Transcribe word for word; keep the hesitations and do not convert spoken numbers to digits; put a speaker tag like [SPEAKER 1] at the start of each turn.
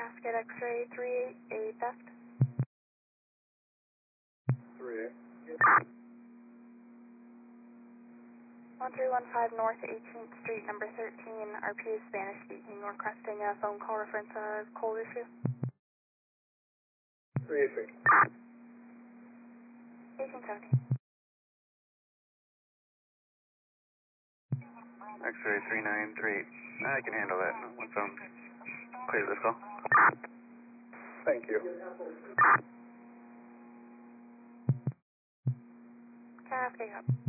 [SPEAKER 1] Cascade X-ray three eight, a theft.
[SPEAKER 2] three eight.
[SPEAKER 1] one three one five North eighteenth Street, number thirteen, R P is Spanish speaking, requesting a phone call reference a cold issue.
[SPEAKER 2] three eight three.
[SPEAKER 1] eighteen seventy.
[SPEAKER 3] X-ray three nine three eight. I can handle that once I'm clear this call.
[SPEAKER 2] Thank you.
[SPEAKER 1] Cascade Hub.